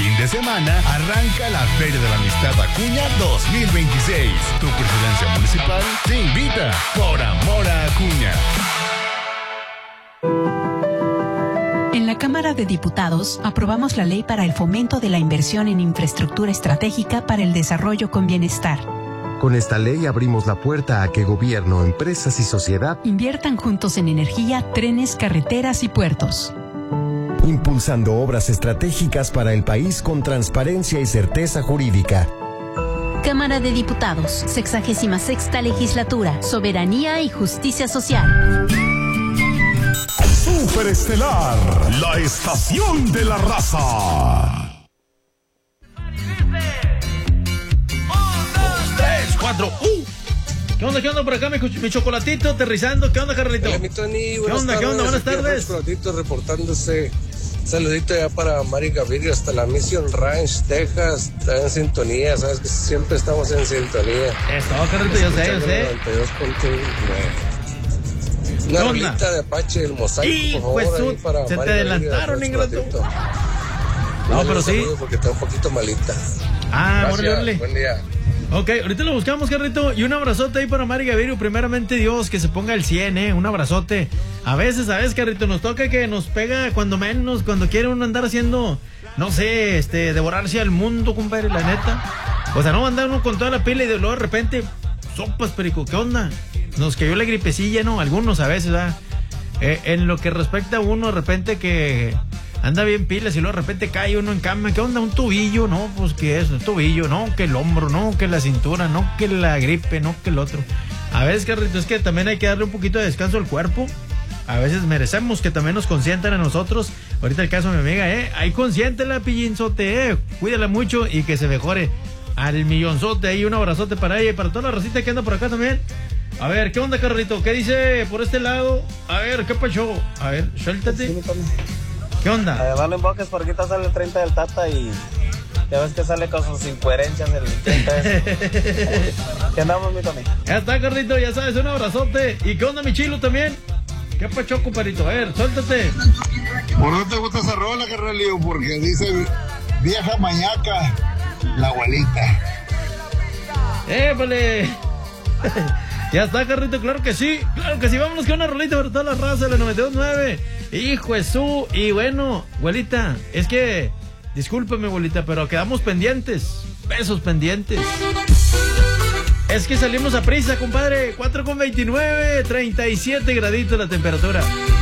fin de semana arranca la Feria de la Amistad Acuña 2026. Tu presidencia municipal te invita por amor a Acuña. En la Cámara de Diputados aprobamos la ley para el fomento de la inversión en infraestructura estratégica para el desarrollo con bienestar. Con esta ley abrimos la puerta a que gobierno, empresas y sociedad inviertan juntos en energía, trenes, carreteras y puertos. Impulsando obras estratégicas para el país con transparencia y certeza jurídica. Cámara de Diputados, 66ª Legislatura, Soberanía y Justicia Social. Superestelar, la estación de la raza. 4. ¿Qué onda por acá, mi chocolatito aterrizando? ¿Qué onda, Carlito? Hola, mi Tony. ¿Qué onda? Buenas tardes. Chocolatito reportándose. Saludito ya para Mari Gaviria hasta la Mission Ranch, Texas. Está en sintonía, sabes que siempre estamos en sintonía. Esto, Carlito, yo sé. 92.1. Una rolita de Apache, el Mosaico, por favor, ahí para se Mari te adelantaron, ingrato. No, pero sí. Porque está un poquito malita. Órale. Buen día. Ok, ahorita lo buscamos, Carrito. Y un abrazote ahí para Mari Gavirio. Primeramente, Dios, que se ponga el 100, un abrazote. A veces, ¿sabes, Carrito? Nos toca que nos pega cuando menos, cuando quiere uno andar haciendo, no sé, devorarse al mundo, compadre, la neta. O sea, no andar uno con toda la pila y luego de repente, sopas, perico, ¿qué onda? Nos cayó la gripecilla, ¿no? Algunos a veces, ¿verdad? En lo que respecta a uno, de repente que anda bien pilas y luego de repente cae uno en cama. ¿Qué onda? ¿Un tobillo? No, pues ¿qué es? Un tobillo, no, que el hombro, no, que la cintura, no, que la gripe, no, que el otro. A veces, Carlito, es que también hay que darle un poquito de descanso al cuerpo. A veces merecemos que también nos consientan a nosotros. Ahorita el caso de mi amiga, ahí consiéntela, pillinzote, cuídala mucho y que se mejore al millonzote. Ahí un abrazote para ella y para toda la racita que anda por acá también. A ver, ¿qué onda, Carlito? ¿Qué dice por este lado? A ver, ¿qué pasó? A ver, suéltate. ¿Qué onda? Dale emboques porque ahorita sale el 30 del Tata y ya ves que sale con sus incoherencias el 30 ese. ¿Qué andamos, mi Tony? Ya está, Carlito, ya sabes, un abrazote. ¿Y qué onda, mi chilo también? ¿Qué pacho, compadrito? A ver, suéltate. ¿Por no te gusta esa rola, Carralío? Porque dice vieja mañaca, la abuelita. ¡Épale! Ya está, Carrito, claro que sí. Vámonos con una rolita para toda la raza de la 92.9. Hijo de su. Y bueno, abuelita, es que, discúlpeme, abuelita, pero quedamos pendientes. Besos pendientes. Es que salimos a prisa, compadre. 4:29, 37 graditos la temperatura.